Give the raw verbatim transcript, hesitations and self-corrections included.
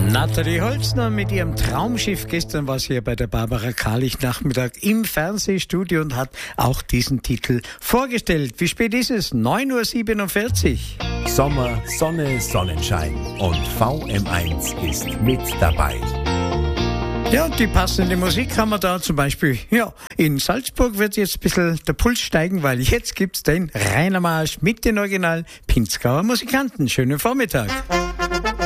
Nathalie Holzner mit ihrem Traumschiff. Gestern war sie ja bei der Barbara Karlich Nachmittag im Fernsehstudio und hat auch diesen Titel vorgestellt. Wie spät ist es? neun Uhr siebenundvierzig. Sommer, Sonne, Sonnenschein und V M eins ist mit dabei. Ja, und die passende Musik haben wir da zum Beispiel. Ja, in Salzburg wird jetzt ein bisschen der Puls steigen, weil jetzt gibt's den Rainer Marsch mit den Original Pinzgauer Musikanten. Schönen Vormittag.